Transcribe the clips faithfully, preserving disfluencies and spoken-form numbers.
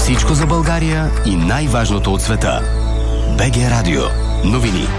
Всичко за България и най-важното от света. БГ Радио. Новини.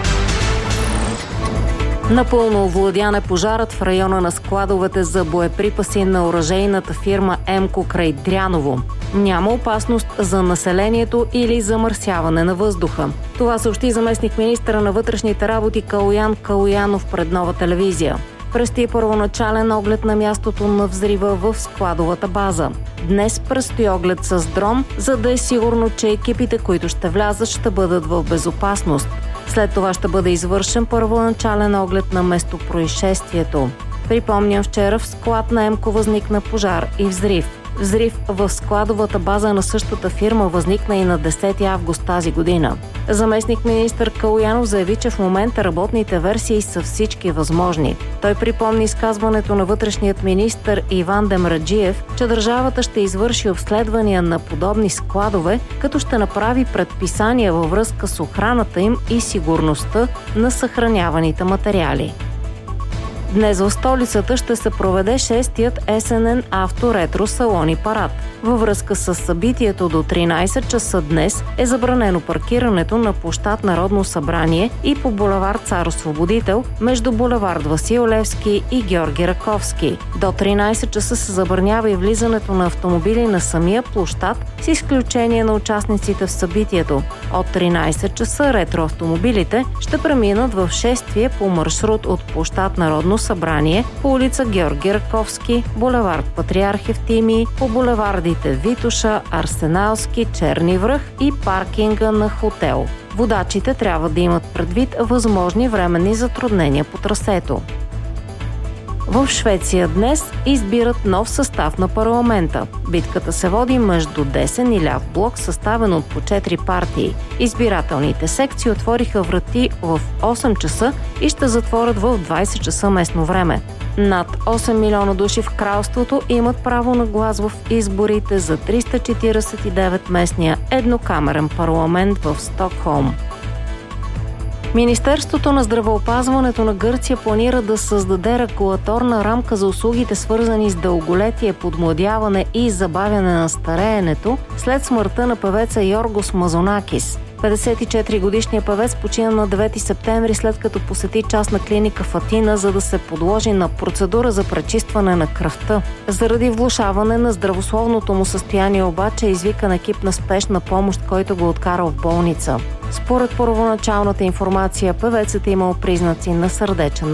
Напълно овладян е пожарът в района на складовете за боеприпаси на оръжейната фирма Емко край Дряново. Няма опасност за населението или замърсяване на въздуха. Това съобщи заместник-министъра на вътрешните работи Калоян Калоянов пред Нова телевизия. Предстои първоначален оглед на мястото на взрива в складовата база. Днес предстои оглед с дрон, за да е сигурно, че екипите, които ще влязат, ще бъдат в безопасност. След това ще бъде извършен първоначален оглед на местопроизшествието. Припомням, вчера в склад на Емко възникна пожар и взрив. Взрив в складовата база на същата фирма възникна и на десети август тази година. Заместник-министър Калоянов заяви, че в момента работните версии са всички възможни. Той припомни изказването на вътрешният министър Иван Демраджиев, че държавата ще извърши обследвания на подобни складове, като ще направи предписания във връзка с охраната им и сигурността на съхраняваните материали. Днес в столицата ще се проведе шестият есенен авторетро салон и парад. Във връзка с събитието до тринайсет часа днес е забранено паркирането на площад Народно събрание и по булевард Цар Освободител между булевард Васил Левски и Георги Раковски. До тринайсет часа се забранява и влизането на автомобили на самия площад, с изключение на участниците в събитието. От тринайсет часа ретроавтомобилите ще преминат в шествие по маршрут от площад Народно събрание по улица Георги Раковски, булевард Патриарх Евтимий, по булевардите Витоша, Арсеналски, Черни връх и паркинга на хотел. Водачите трябва да имат предвид възможни временни затруднения по трасето. В Швеция днес избират нов състав на парламента. Битката се води между десен и ляв блок, съставен от по четири партии. Избирателните секции отвориха врати в осем часа и ще затворят в двайсет часа местно време. Над осем милиона души в кралството имат право на глас в изборите за триста четирийсет и девет местния еднокамерен парламент в Стокхолм. Министерството на здравеопазването на Гърция планира да създаде регулаторна рамка за услугите, свързани с дълголетие, подмладяване и забавяне на стареенето след смъртта на певеца Йоргос Мазонакис. петдесет и четири годишният певец почина на девети септември, след като посети частна клиника в Атина, за да се подложи на процедура за пречистване на кръвта. Заради влошаване на здравословното му състояние обаче е извикан екип на спешна помощ, който го откарал в болница. Според първоначалната информация, певецът е имал признаци на сърдечен